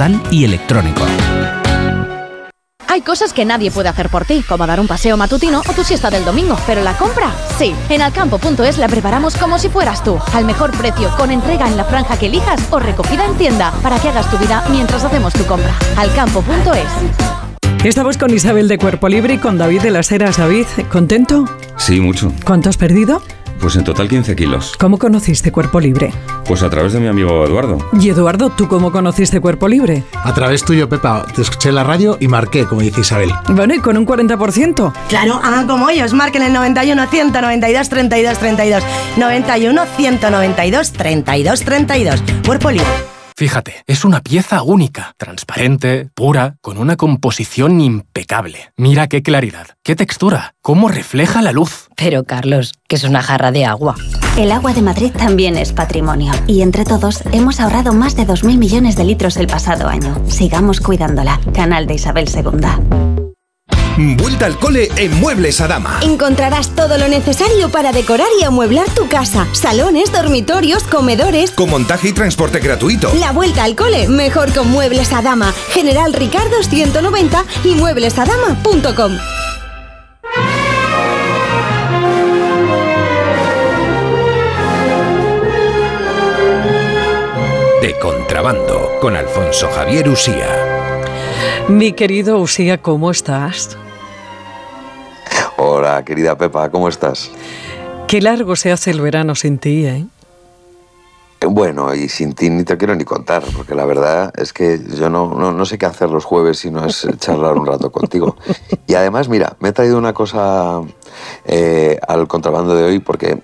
postal y electrónico. Hay cosas que nadie puede hacer por ti, como dar un paseo matutino o tu siesta del domingo, pero la compra, sí. En Alcampo.es la preparamos como si fueras tú, al mejor precio, con entrega en la franja que elijas o recogida en tienda, para que hagas tu vida mientras hacemos tu compra. Alcampo.es. Estamos con Isabel de Cuerpo Libre y con David de las Heras. David, ¿contento? Sí, mucho. ¿Cuánto has perdido? Pues en total 15 kilos. ¿Cómo conociste Cuerpo Libre? Pues a través de mi amigo Eduardo. Y Eduardo, ¿tú cómo conociste Cuerpo Libre? A través tuyo, Pepa. Te escuché en la radio y marqué, como dice Isabel. Bueno, ¿y con un 40%? Claro, hagan como ellos, marquen el 91 192 32 32. 91 192 32 32. Cuerpo Libre. Fíjate, es una pieza única, transparente, pura, con una composición impecable. Mira qué claridad, qué textura, cómo refleja la luz. Pero Carlos, que es una jarra de agua. El agua de Madrid también es patrimonio y entre todos hemos ahorrado más de 2.000 millones de litros el pasado año. Sigamos cuidándola. Canal de Isabel II. Vuelta al cole en Muebles Adama. Encontrarás todo lo necesario para decorar y amueblar tu casa. Salones, dormitorios, comedores. Con montaje y transporte gratuito. La vuelta al cole, mejor con Muebles Adama. General Ricardo 190 y mueblesadama.com. De contrabando, con Alfonso Javier Usía. Mi querido Usía, ¿cómo estás? Hola, querida Pepa, ¿cómo estás? Qué largo se hace el verano sin ti, ¿eh? Bueno, y sin ti ni te quiero ni contar, porque la verdad es que yo no sé qué hacer los jueves si no es charlar un rato contigo. Y además, mira, me he traído una cosa al contrabando de hoy, porque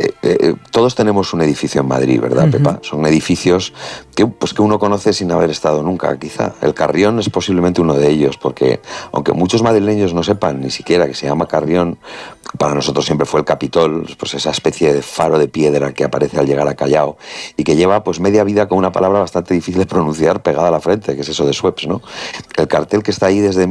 todos tenemos un edificio en Madrid, ¿verdad, Pepa? Son edificios que uno conoce sin haber estado nunca, quizá. El Carrión es posiblemente uno de ellos, porque aunque muchos madrileños no sepan ni siquiera que se llama Carrión, para nosotros siempre fue el Capitol, pues esa especie de faro de piedra que aparece al llegar a Callao y que lleva pues media vida con una palabra bastante difícil de pronunciar pegada a la frente, que es eso de Sueps, ¿no? El cartel que está ahí desde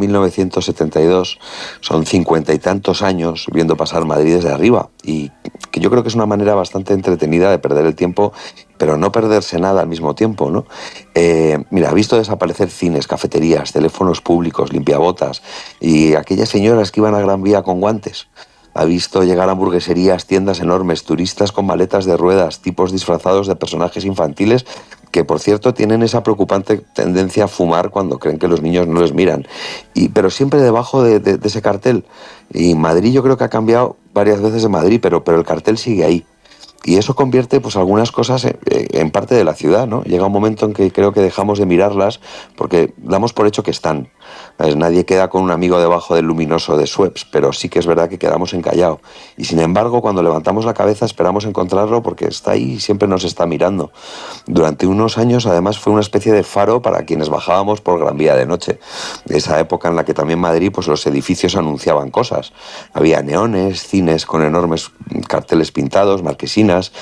1972 son 50 y tantos años viendo pasar Madrid desde arriba, y que yo creo que es una manera bastante entretenida de perder el tiempo, pero no perderse nada al mismo tiempo, ¿no? Mira, ha visto desaparecer cines, cafeterías, teléfonos públicos, limpiabotas y aquellas señoras que iban a Gran Vía con guantes. Ha visto llegar hamburgueserías, tiendas enormes, turistas con maletas de ruedas, tipos disfrazados de personajes infantiles que, por cierto, tienen esa preocupante tendencia a fumar cuando creen que los niños no les miran. Pero siempre debajo de ese cartel. Y Madrid yo creo que ha cambiado varias veces de Madrid, pero el cartel sigue ahí. Y eso convierte pues algunas cosas en parte de la ciudad, ¿no? Llega un momento en que creo que dejamos de mirarlas porque damos por hecho que están. Nadie queda con un amigo debajo del luminoso de Sueps, pero sí que es verdad que quedamos en Callao. Y sin embargo, cuando levantamos la cabeza esperamos encontrarlo porque está ahí y siempre nos está mirando. Durante unos años, además, fue una especie de faro para quienes bajábamos por Gran Vía de noche. Esa época en la que también Madrid, pues los edificios anunciaban cosas. Había neones, cines con enormes carteles pintados, marquesinas.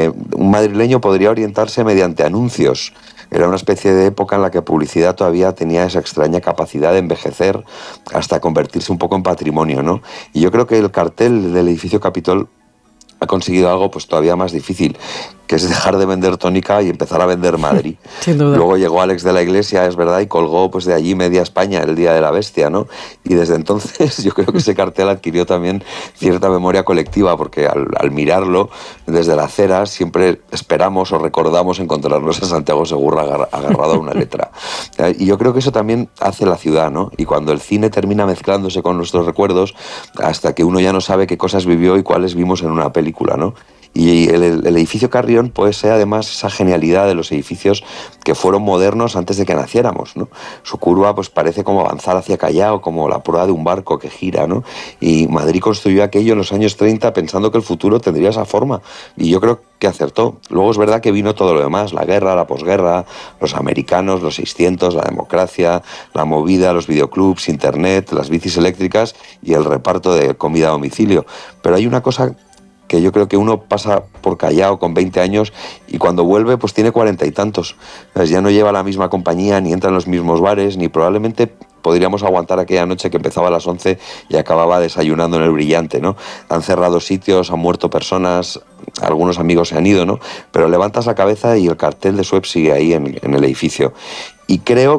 Un madrileño podría orientarse mediante anuncios. Era una especie de época en la que publicidad todavía tenía esa extraña capacidad de envejecer hasta convertirse un poco en patrimonio, ¿no? Y yo creo que el cartel del edificio Capitol ha conseguido algo pues todavía más difícil, que es dejar de vender tónica y empezar a vender Madrid. Sin duda. Luego llegó Alex de la Iglesia, es verdad, y colgó pues de allí media España el Día de la Bestia, ¿no? Y desde entonces yo creo que ese cartel adquirió también cierta memoria colectiva, porque al mirarlo desde la acera siempre esperamos o recordamos encontrarnos a Santiago Segura agarrado a una letra. Y yo creo que eso también hace la ciudad, ¿no? Y cuando el cine termina mezclándose con nuestros recuerdos, hasta que uno ya no sabe qué cosas vivió y cuáles vimos en una película, ¿no? Y el edificio Carrión posee además esa genialidad de los edificios que fueron modernos antes de que naciéramos, ¿no? Su curva pues parece como avanzar hacia Callao, como la proa de un barco que gira, ¿no? Y Madrid construyó aquello en los años 30 pensando que el futuro tendría esa forma, y yo creo que acertó. Luego es verdad que vino todo lo demás, la guerra, la posguerra, los americanos, los 600, la democracia, la movida, los videoclubs, internet, las bicis eléctricas y el reparto de comida a domicilio. Pero hay una cosa que yo creo que uno pasa por Callao con 20 años y cuando vuelve pues tiene 40 y tantos. Ya no lleva la misma compañía, ni entra en los mismos bares, ni probablemente podríamos aguantar aquella noche que empezaba a las 11 y acababa desayunando en el Brillante, ¿no? Han cerrado sitios, han muerto personas, algunos amigos se han ido, ¿no? Pero levantas la cabeza y el cartel de Sueps sigue ahí en el edificio. Y creo